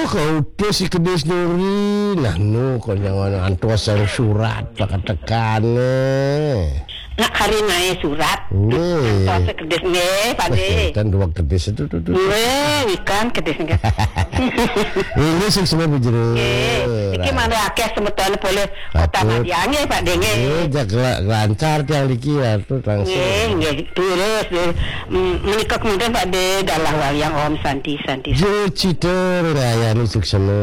kau udah si kedis Nuri. Nah, kau jangan antua sang surat pakai tekannya. Nak hari naik surat. Antua sekedis nih, Pak De. Kan dua kedis itu tuh. Ikan kedis nih. Ini sih semua bujur. Iki mana akeh semeton boleh kota Madiange Pak De. Jaga lancar tiang dikira tuh langsung. Nggih, terus menikah kemudian Pak De dalah waliang Om Santi. Cuci terlayani suksema.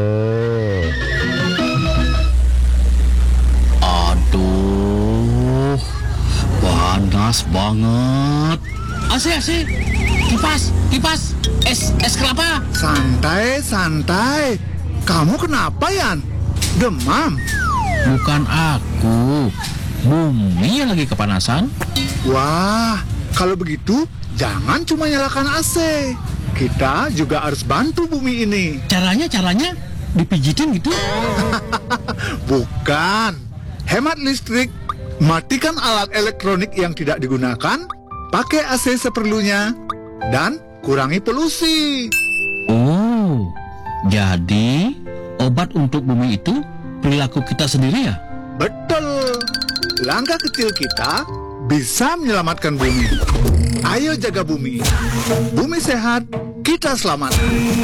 Aduh, panas banget. AC, kipas, es kelapa. Santai. Kamu kenapa, Yan? Demam? Bukan aku, bumi yang lagi kepanasan. Wah, kalau begitu jangan cuma nyalakan AC. Kita juga harus bantu bumi ini. Caranya dipijitin gitu? Bukan. Hemat listrik, matikan alat elektronik yang tidak digunakan, pakai AC seperlunya, dan kurangi polusi. Oh, jadi obat untuk bumi itu perilaku kita sendiri ya? Betul. Langkah kecil kita bisa menyelamatkan bumi. Ayo jaga bumi. Bumi sehat, kita selamat.